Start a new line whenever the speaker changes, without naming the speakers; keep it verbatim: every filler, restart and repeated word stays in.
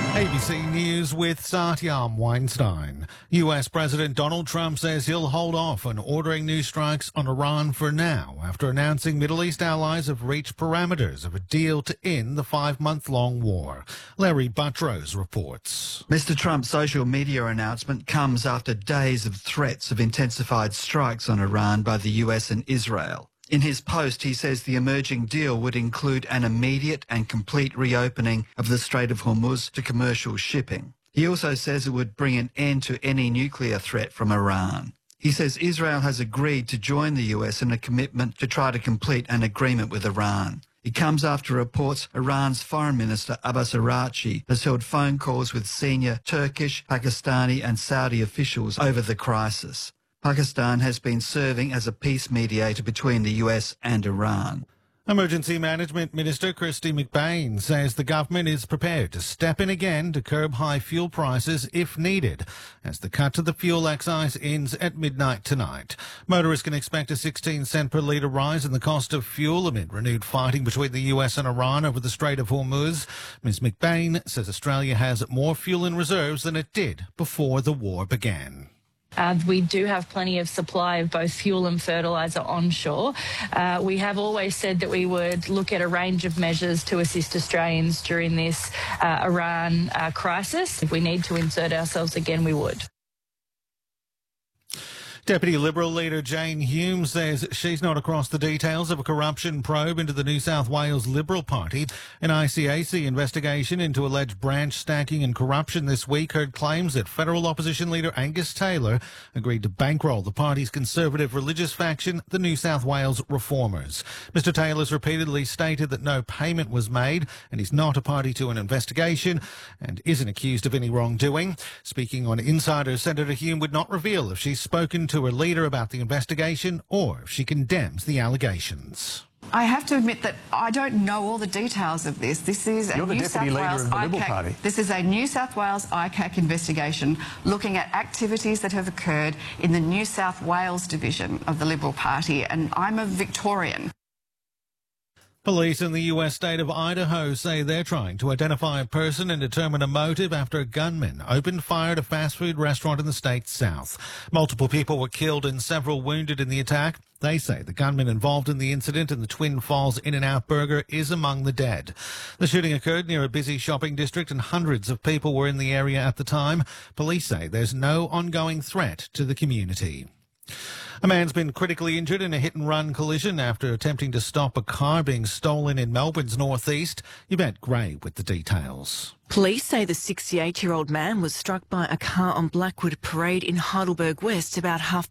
A B C News with Satyam Weinstein. U S President Donald Trump says he'll hold off on ordering new strikes on Iran for now after announcing Middle East allies have reached parameters of a deal to end the five-month-long war. Larry Buttrose reports.
Mister Trump's social media announcement comes after days of threats of intensified strikes on Iran by the U S and Israel. In his post, he says the emerging deal would include an immediate and complete reopening of the Strait of Hormuz to commercial shipping. He also says it would bring an end to any nuclear threat from Iran. He says Israel has agreed to join the U S in a commitment to try to complete an agreement with Iran. It comes after reports Iran's Foreign Minister Abbas Araghchi has held phone calls with senior Turkish, Pakistani and Saudi officials over the crisis. Pakistan has been serving as a peace mediator between the U S and Iran.
Emergency Management Minister Kristy McBain says the government is prepared to step in again to curb high fuel prices if needed, as the cut to the fuel excise ends at midnight tonight. Motorists can expect a sixteen cent per litre rise in the cost of fuel amid renewed fighting between the U S and Iran over the Strait of Hormuz. Miz McBain says Australia has more fuel in reserves than it did before the war began.
Uh, we do have plenty of supply of both fuel and fertiliser onshore. Uh, we have always said that we would look at a range of measures to assist Australians during this uh, Iran uh, crisis. If we need to insert ourselves again, we would.
Deputy Liberal leader Jane Hume says she's not across the details of a corruption probe into the New South Wales Liberal Party. An I C A C investigation into alleged branch stacking and corruption this week heard claims that federal opposition leader Angus Taylor agreed to bankroll the party's conservative religious faction, the New South Wales Reformers. Mister Taylor's repeatedly stated that no payment was made and is not a party to an investigation and isn't accused of any wrongdoing. Speaking on Insider, Senator Hume would not reveal if she's spoken to her leader about the investigation or if she condemns the allegations.
I have to admit that I don't know all the details of this. This is a
You're the
New
deputy
South
leader
Wales
of the
I
Liberal
C A C.
Party.
This is a New South Wales I C A C investigation looking at activities that have occurred in the New South Wales division of the Liberal Party, and I'm a Victorian.
Police in the U S state of Idaho say they're trying to identify a person and determine a motive after a gunman opened fire at a fast food restaurant in the state's south. Multiple people were killed and several wounded in the attack. They say the gunman involved in the incident in the Twin Falls In-N-Out Burger is among the dead. The shooting occurred near a busy shopping district and hundreds of people were in the area at the time. Police say there's no ongoing threat to the community. A man's been critically injured in a hit-and-run collision after attempting to stop a car being stolen in Melbourne's northeast. Yvette Gray with the details.
Police say the sixty-eight-year-old man was struck by a car on Blackwood Parade in Heidelberg West about half